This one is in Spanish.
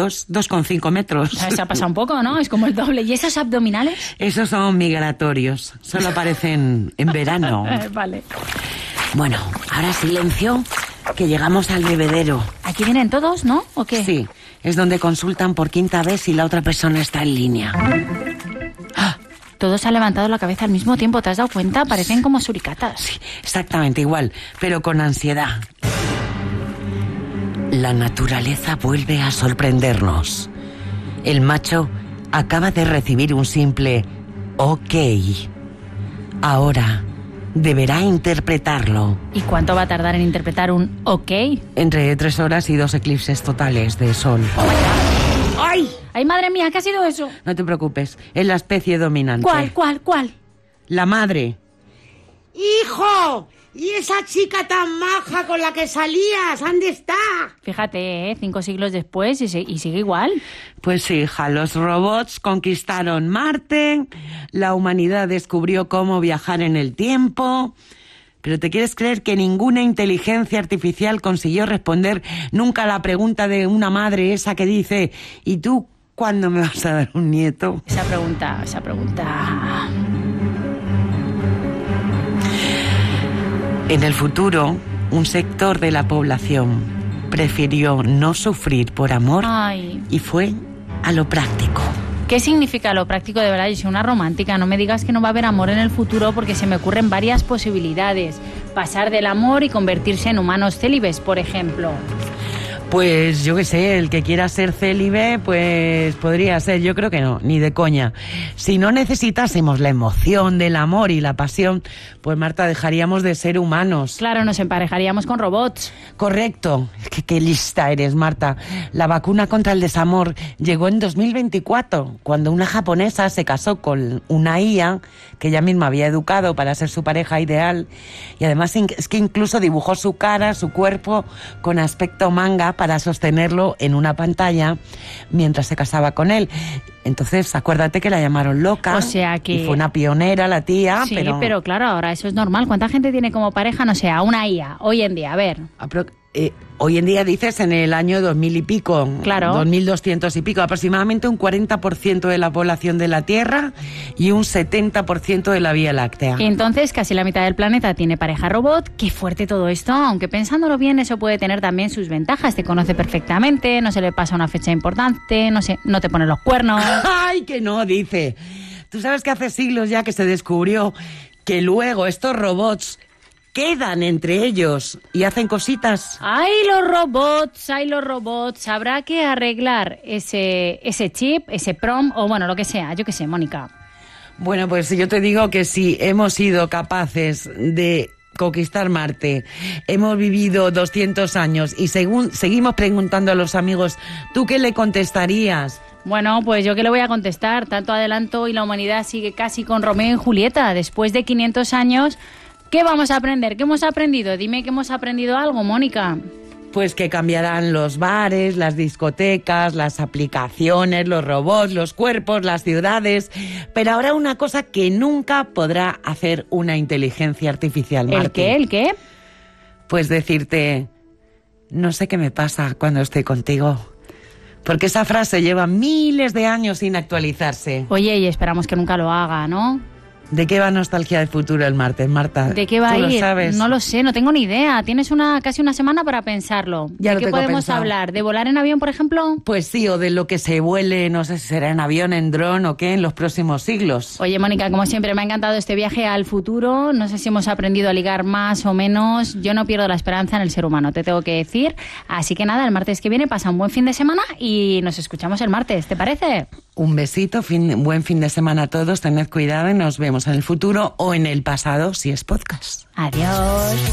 altos, 2,5 metros. Se ha pasado un poco, ¿no? Es como el doble. ¿Y esos abdominales? Esos son migratorios, solo aparecen en verano. Vale. Bueno, ahora silencio, que llegamos al bebedero. Aquí vienen todos, ¿no? ¿O qué? Sí, es donde consultan por 5ª vez si la otra persona está en línea. ¡Ah! Todos han levantado la cabeza al mismo tiempo, ¿te has dado cuenta? Parecen como suricatas. Sí, exactamente igual, pero con ansiedad. La naturaleza vuelve a sorprendernos. El macho acaba de recibir un simple OK. Ahora deberá interpretarlo. ¿Y cuánto va a tardar en interpretar un OK? Entre 3 horas y 2 eclipses totales de sol. ¡Ay! ¡Ay, madre mía! ¿Qué ha sido eso? No te preocupes, es la especie dominante. ¿Cuál? La madre. ¡Hijo! ¿Y esa chica tan maja con la que salías? ¿Dónde está? Fíjate, 5 siglos después y sigue igual. Pues hija, los robots conquistaron Marte, la humanidad descubrió cómo viajar en el tiempo. Pero ¿te quieres creer que ninguna inteligencia artificial consiguió responder nunca a la pregunta de una madre esa que dice: ¿y tú cuándo me vas a dar un nieto? Esa pregunta. En el futuro, un sector de la población prefirió no sufrir por amor. Ay. Y fue a lo práctico. ¿Qué significa lo práctico de verdad? Yo soy una romántica, no me digas que no va a haber amor en el futuro, porque se me ocurren varias posibilidades. Pasar del amor y convertirse en humanos célibes, por ejemplo. Pues yo qué sé, el que quiera ser célibe, pues podría ser, yo creo que no, ni de coña. Si no necesitásemos la emoción del amor y la pasión, pues Marta, dejaríamos de ser humanos. Claro, nos emparejaríamos con robots. Correcto. Es que qué lista eres, Marta. La vacuna contra el desamor llegó en 2024, cuando una japonesa se casó con una IA que ella misma había educado para ser su pareja ideal, y además es que incluso dibujó su cara, su cuerpo, con aspecto manga para sostenerlo en una pantalla mientras se casaba con él. Entonces, acuérdate que la llamaron loca. O sea que... Y fue una pionera la tía, sí, pero claro, ahora eso es normal. ¿Cuánta gente tiene como pareja, no sé, a una IA hoy en día? A ver. Hoy en día dices en el año 2000 y pico. Claro. 2200 y pico. Aproximadamente un 40% de la población de la Tierra y un 70% de la Vía Láctea. Entonces, casi la mitad del planeta tiene pareja robot. Qué fuerte todo esto. Aunque pensándolo bien, eso puede tener también sus ventajas. Te conoce perfectamente, no se le pasa una fecha importante, no te pone los cuernos. ¡Ay, que no! Dice. Tú sabes que hace siglos ya que se descubrió que luego estos robots quedan entre ellos y hacen cositas. ¡Ay, los robots! Habrá que arreglar ese chip, ese PROM, o bueno, lo que sea. Yo qué sé, Mónica. Bueno, pues yo te digo que si hemos sido capaces de conquistar Marte, hemos vivido 200 años y seguimos preguntando a los amigos, ¿tú qué le contestarías? Bueno, pues yo qué le voy a contestar. Tanto adelanto y la humanidad sigue casi con Romeo y Julieta. Después de 500 años... ¿Qué vamos a aprender? ¿Qué hemos aprendido? Dime que hemos aprendido algo, Mónica. Pues que cambiarán los bares, las discotecas, las aplicaciones, los robots, los cuerpos, las ciudades. Pero ahora una cosa que nunca podrá hacer una inteligencia artificial, Marte. ¿El qué? Pues decirte, no sé qué me pasa cuando estoy contigo. Porque esa frase lleva miles de años sin actualizarse. Oye, y esperamos que nunca lo haga, ¿no? ¿De qué va Nostalgia del Futuro el martes, Marta? ¿De qué va a ir? ¿Tú lo sabes? No lo sé, no tengo ni idea. Tienes casi una semana para pensarlo. Ya ¿De qué podemos hablar? ¿De volar en avión, por ejemplo? Pues sí, o de lo que se vuele, no sé si será en avión, en dron o qué, en los próximos siglos. Oye, Mónica, como siempre me ha encantado este viaje al futuro. No sé si hemos aprendido a ligar más o menos. Yo no pierdo la esperanza en el ser humano, te tengo que decir. Así que nada, el martes que viene pasa un buen fin de semana y nos escuchamos el martes, ¿te parece? Un besito, buen fin de semana a todos, tened cuidado y nos vemos en el futuro o en el pasado si es podcast. Adiós.